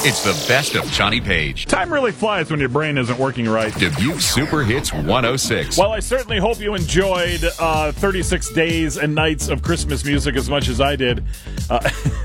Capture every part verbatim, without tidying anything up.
It's the best of Johnny Page. Time really flies when your brain isn't working right. Dubuque Super Hits one oh six. Well, I certainly hope you enjoyed uh, thirty-six days and nights of Christmas music as much as I did. Uh,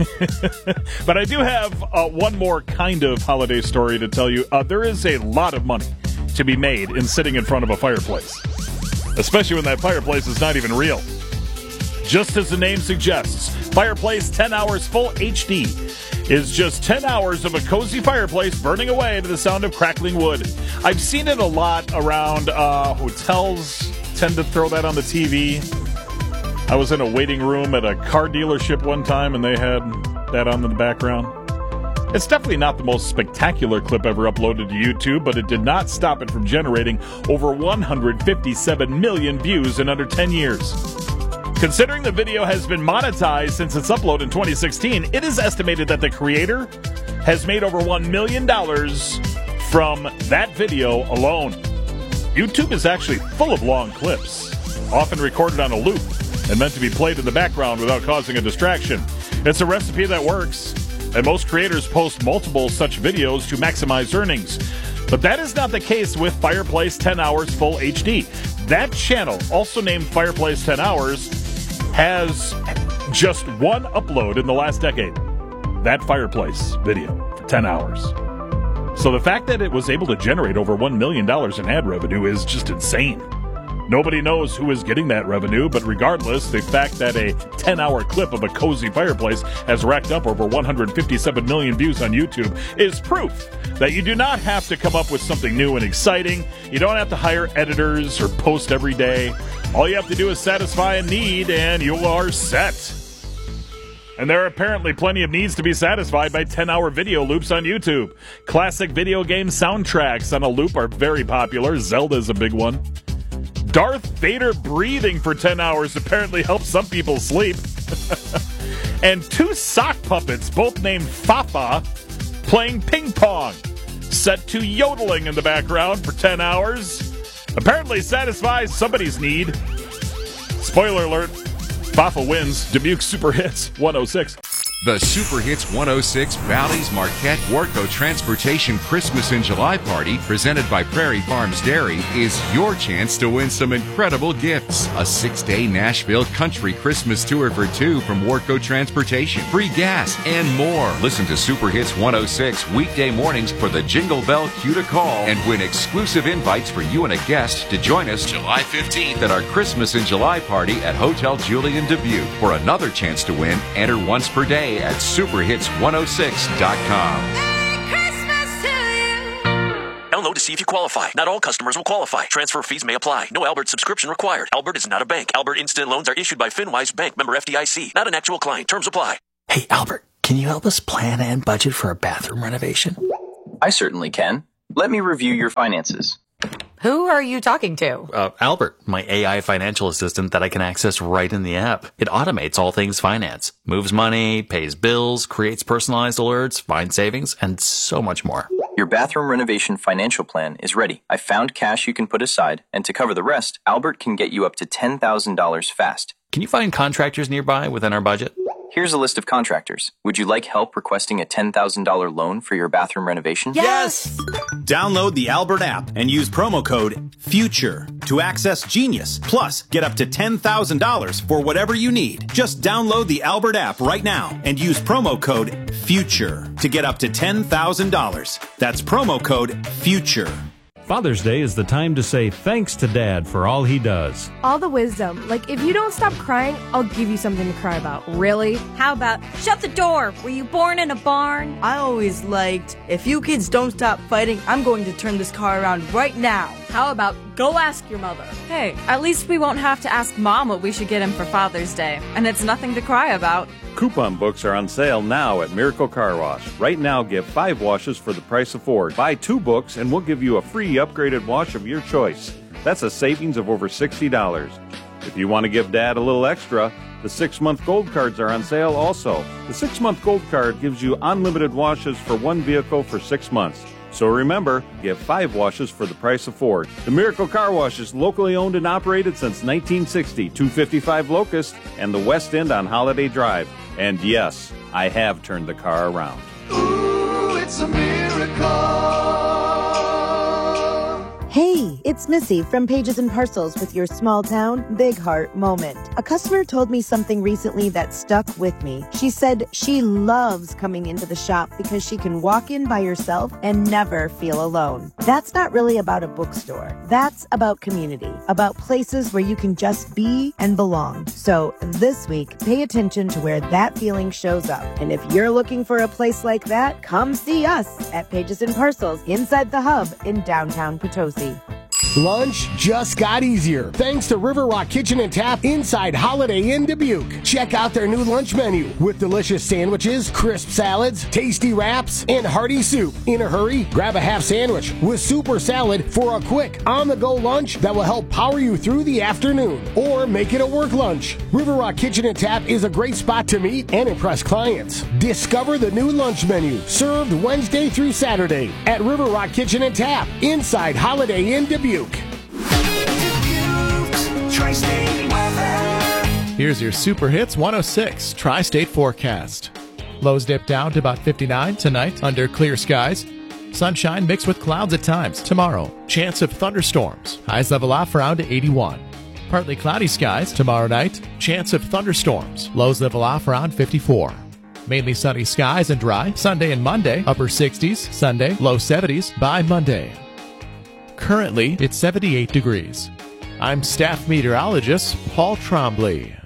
but I do have uh, one more kind of holiday story to tell you. Uh, there is a lot of money to be made in sitting in front of a fireplace, especially when that fireplace is not even real. Just as the name suggests, Fireplace ten hours Full H D is just ten hours of a cozy fireplace burning away to the sound of crackling wood. I've seen it a lot around uh, hotels, tend to throw that on the T V. I was in a waiting room at a car dealership one time, and they had that on in the background. It's definitely not the most spectacular clip ever uploaded to YouTube, but it did not stop it from generating over one hundred fifty-seven million views in under ten years. Considering the video has been monetized since its upload in twenty sixteen, it is estimated that the creator has made over one million dollars from that video alone. YouTube is actually full of long clips, often recorded on a loop and meant to be played in the background without causing a distraction. It's a recipe that works, and most creators post multiple such videos to maximize earnings. But that is not the case with Fireplace ten hours Full H D. That channel, also named Fireplace ten hours, has just one upload in the last decade. That fireplace video for ten hours. So the fact that it was able to generate over one million dollars in ad revenue is just insane. Nobody knows who is getting that revenue, but regardless, the fact that a ten-hour clip of a cozy fireplace has racked up over one hundred fifty-seven million views on YouTube is proof that you do not have to come up with something new and exciting. You don't have to hire editors or post every day. All you have to do is satisfy a need, and you are set. And there are apparently plenty of needs to be satisfied by ten-hour video loops on YouTube. Classic video game soundtracks on a loop are very popular. Zelda is a big one. Darth Vader breathing for ten hours apparently helps some people sleep. And two sock puppets, both named Fafa, playing ping pong, set to yodeling in the background for ten hours, apparently satisfies somebody's need. Spoiler alert, Fafa wins. Dubuque Super Hits one oh six. The Super Hits one oh six Bally's Marquette Warco Transportation Christmas in July party, presented by Prairie Farms Dairy, is your chance to win some incredible gifts. A six-day Nashville country Christmas tour for two from Warco Transportation, free gas, and more. Listen to Super Hits one oh six weekday mornings for the Jingle Bell cue to call and win exclusive invites for you and a guest to join us July fifteenth at our Christmas in July party at Hotel Julian Dubuque. For another chance to win, enter once per day at super hits one oh six dot com. Download to see if you qualify. Not all customers will qualify. Transfer fees may apply. No Albert subscription required. Albert is not a bank. Albert Instant Loans are issued by FinWise Bank, member F D I C. Not an actual client. Terms apply. Hey, Albert, can you help us plan and budget for a bathroom renovation? I certainly can. Let me review your finances. Who are you talking to? Uh, Albert, my A I financial assistant that I can access right in the app. It automates all things finance, moves money, pays bills, creates personalized alerts, finds savings, and so much more. Your bathroom renovation financial plan is ready. I found cash you can put aside, and to cover the rest, Albert can get you up to ten thousand dollars fast. Can you find contractors nearby within our budget? Here's a list of contractors. Would you like help requesting a ten thousand dollars loan for your bathroom renovation? Yes! Download the Albert app and use promo code FUTURE to access Genius. Plus, get up to ten thousand dollars for whatever you need. Just download the Albert app right now and use promo code FUTURE to get up to ten thousand dollars. That's promo code FUTURE. Father's Day is the time to say thanks to Dad for all he does. All the wisdom. Like, if you don't stop crying, I'll give you something to cry about. Really? How about, shut the door? Were you born in a barn? I always liked, if you kids don't stop fighting, I'm going to turn this car around right now. How about, go ask your mother? Hey, at least we won't have to ask Mom what we should get him for Father's Day. And it's nothing to cry about. Coupon books are on sale now at Miracle Car Wash. Right now, get five washes for the price of four. Buy two books and we'll give you a free upgraded wash of your choice. That's a savings of over sixty dollars. If you want to give Dad a little extra, the six-month gold cards are on sale also. The six-month gold card gives you unlimited washes for one vehicle for six months. So remember, get five washes for the price of four. The Miracle Car Wash is locally owned and operated since nineteen sixty, two fifty-five Locust and the West End on Holiday Drive. And yes, I have turned the car around. Ooh, it's a miracle. Hey, it's Missy from Pages and Parcels with your small town, big heart moment. A customer told me something recently that stuck with me. She said she loves coming into the shop because she can walk in by herself and never feel alone. That's not really about a bookstore. That's about community, about places where you can just be and belong. So this week, pay attention to where that feeling shows up. And if you're looking for a place like that, come see us at Pages and Parcels inside the Hub in downtown Potosi. Lunch just got easier thanks to River Rock Kitchen and Tap inside Holiday Inn Dubuque. Check out their new lunch menu with delicious sandwiches, crisp salads, tasty wraps, and hearty soup. In a hurry, grab a half sandwich with soup or salad for a quick on-the-go lunch that will help power you through the afternoon. Or make it a work lunch. River Rock Kitchen and Tap is a great spot to meet and impress clients. Discover the new lunch menu served Wednesday through Saturday at River Rock Kitchen and Tap inside Holiday Inn Dubuque. Here's your Super Hits one oh six Tri-State forecast. Lows dip down to about fifty-nine tonight under clear skies. Sunshine mixed with clouds at times. Tomorrow, chance of thunderstorms. Highs level off around eighty-one. Partly cloudy skies tomorrow night. Chance of thunderstorms. Lows level off around fifty-four. Mainly sunny skies and dry. Sunday and Monday, upper sixties. Sunday, low seventies by Monday. Currently, it's seventy-eight degrees. I'm staff meteorologist Paul Trombley.